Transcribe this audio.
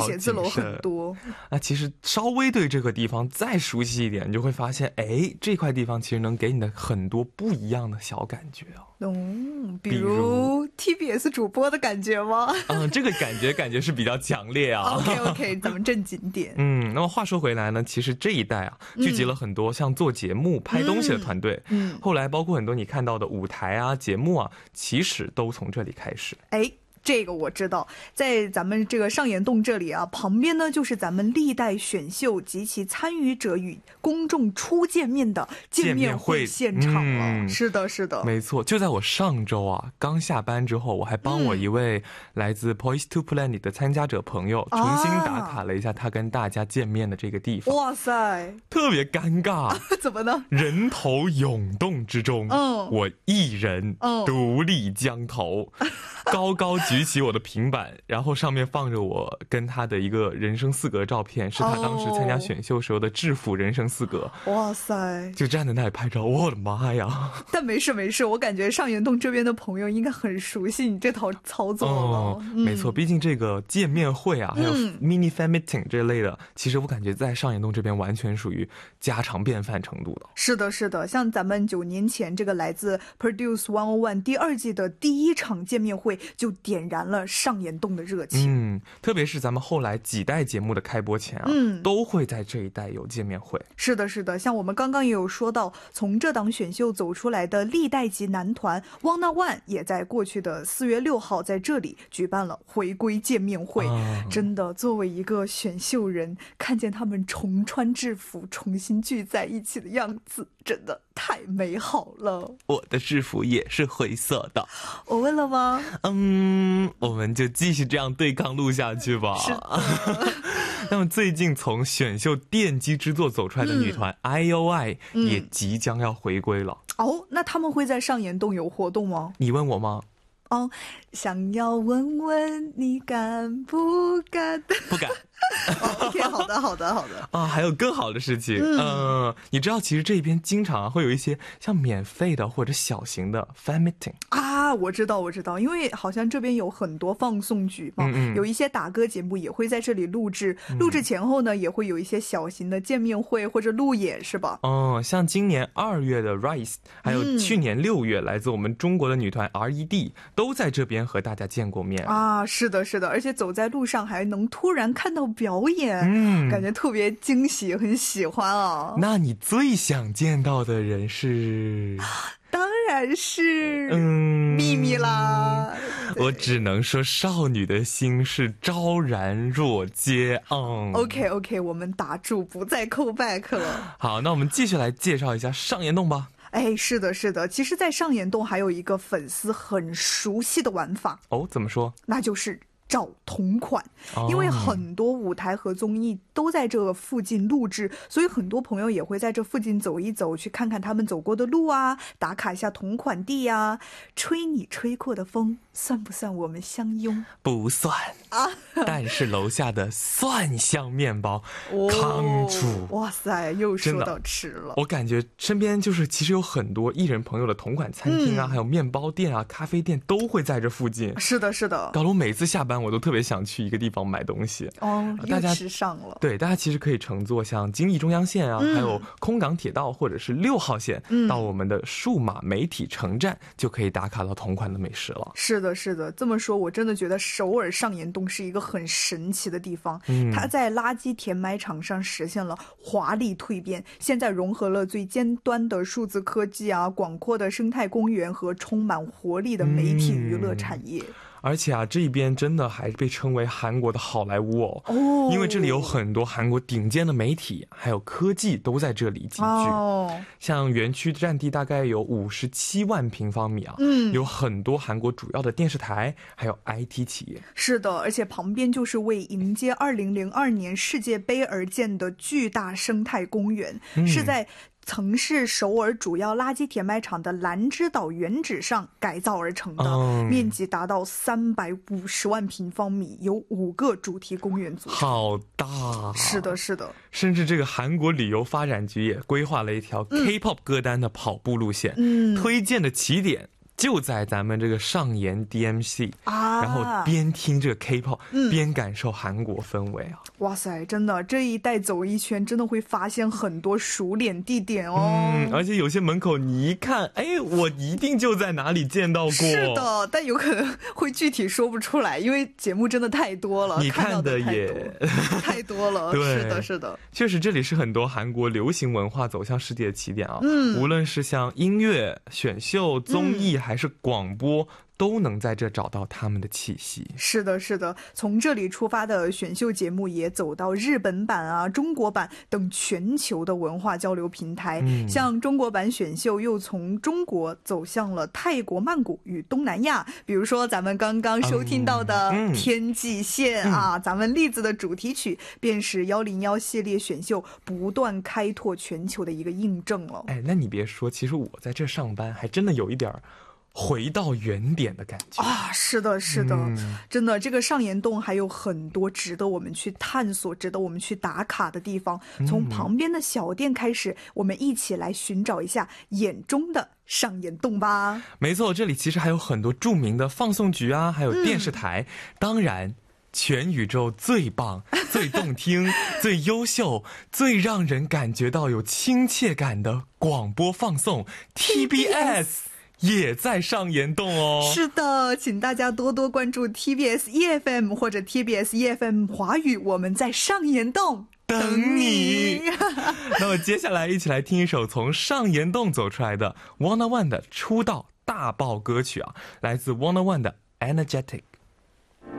写字楼很多。 那其实稍微对这个地方再熟悉一点，你就会发现，哎，这块地方其实能给你的很多不一样的小感觉哦。 比如 TBS 主播的感觉吗？ 这个感觉是比较强烈啊。 OK， 咱们正经点。 那么话说回来呢，其实这一代啊，聚集了很多像做节目、拍东西的团队。后来包括很多你看到的舞台啊、节目啊，其实都从这里开始。 这个我知道，在咱们这个上岩洞这里啊，旁边呢就是咱们历代选秀及其参与者与公众初见面的见面会现场了。是的，是的， 没错。就在我上周啊刚下班之后，我还帮我一位来自 Poise to Planet 的参加者朋友重新打卡了一下他跟大家见面的这个地方。 哇塞， 特别尴尬。 怎么呢？ 人头涌动之中，我一人独立江头，高高举起我的平板，然后上面放着我跟他的一个人生4格照片，是他当时参加选秀时候的制服人生4格。 哇塞， 就站在那里拍照，我的妈呀。 但没事，我感觉上岩洞这边的朋友应该很熟悉你这套操作了。 没错，毕竟这个见面会啊，还有 mini fan meeting 这类的，其实我感觉在上岩洞这边完全属于家常便饭程度的。 是的，是的，像咱们9年前这个来自 Produce 101第2季的第1场见面会，就点燃了上岩洞的热情。 特别是咱们后来几代节目的开播前啊，都会在这一代有见面会。 是的，是的，像我们刚刚也有说到，从这档选秀走出来的历代级男团 Wanna One 也在过去的4月6号在这里举办了回归见面会。真的，作为一个选秀人，看见他们重穿制服重新聚在一起的样子，真的太美好了。 我的制服也是灰色的。 我问了吗？ 我们就继续这样对抗录下去吧。 是的。 那么最近从选秀奠基之作走出来的女团 IOI 也即将要回归了。 那他们会在上岩洞有活动吗？ 你问我吗？ 想要问问你敢不敢？ 不敢。 OK， 好的。 还有更好的事情。你知道其实这边经常会有一些像免费的或者小型的 fan meeting 啊。我知道，因为好像这边有很多放送局嘛，有一些打歌节目也会在这里录制，录制前后呢也会有一些小型的见面会或者路演，是吧？ 像今年2月的 Rise， 还有去年6月来自我们中国的女团 RED 都在这边和大家见过面啊。是的，而且走在路上还能突然看到表演，感觉特别惊喜，很喜欢啊。 那你最想见到的人是？ 当然是秘密啦。 我只能说少女的心是昭然若揭。 OK， 我们打住，不再call back了。 好，那我们继续来介绍一下上岩洞吧。 是的，其实在上岩洞还有一个粉丝很熟悉的玩法。 怎么说？ 那就是找同款。因为很多舞台和综艺都在这附近录制，所以很多朋友也会在这附近走一走，去看看他们走过的路啊，打卡一下同款地啊。吹你吹过的风，算不算我们相拥？ 不算啊。但是楼下的蒜香面包扛住。 哇塞，又说到吃了。 我感觉身边就是其实有很多艺人朋友的同款餐厅啊，还有面包店啊、咖啡店都会在这附近。 是的， 搞得我每次下班我都特别想去一个地方买东西。 又吃上了。 对，大家其实可以乘坐像京义中央线啊，还有空港铁道或者是6号线，到我们的数码媒体城站，就可以打卡到同款的美食了。 是的，这么说我真的觉得首尔上岩洞是一个很神奇的地方。它在垃圾填埋场上实现了华丽蜕变，现在融合了最尖端的数字科技啊，广阔的生态公园和充满活力的媒体娱乐产业。 而且啊，这一边真的还被称为韩国的好莱坞因为这里有很多韩国顶尖的媒体还有科技都在这里集聚。像园区占地大概有57万平方米啊，有很多韩国主要的电视台还有 IT 企业。 是的，而且旁边就是为迎接2002年世界杯而建的巨大生态公园，是在曾是首尔主要垃圾填埋场的蓝之岛原址上改造而成的，面积达到350万平方米，有5个主题公园组成。 好大。 是的。 甚至这个韩国旅游发展局也规划了一条 K-pop 歌单的跑步路线，推荐的起点就在咱们这个上岩 DMC 啊， 然后边听这个 K-pop，边感受韩国氛围啊！ 哇塞，真的这一带走一圈，真的会发现很多熟脸地点哦。 而且有些门口你一看，哎，我一定就在哪里见到过。 是的，但有可能会具体说不出来，因为节目真的太多了， 你看的也太多了。 对， 是的，是的， 确实这里是很多韩国流行文化走向世界的起点啊。无论是像音乐、选秀、综艺还是广播，都能在这找到他们的气息。 是的，是的，从这里出发的选秀节目也走到日本版啊、中国版等全球的文化交流平台。像中国版选秀又从中国走向了泰国曼谷与东南亚，比如说咱们刚刚收听到的《天际线》啊，咱们栗子的主题曲便是101系列选秀不断开拓全球的一个印证了。 哎，那你别说，其实我在这上班还真的有一点回到原点的感觉啊！是的，是的，真的，这个上岩洞还有很多值得我们去探索、值得我们去打卡的地方。从旁边的小店开始，我们一起来寻找一下眼中的上岩洞吧。 没错，这里其实还有很多著名的放送局啊，还有电视台，当然全宇宙最棒、最动听、最优秀、最让人感觉到有亲切感的广播放送 TBS。也在上岩洞哦。 是的，请大家多多关注 TBS EFM 或者 TBS EFM 华语，我们在上岩洞等你。 那么接下来一起来听一首从上岩洞走出来的 Wanna One 的出道大爆歌曲啊，来自 Wanna One 的 Energetic。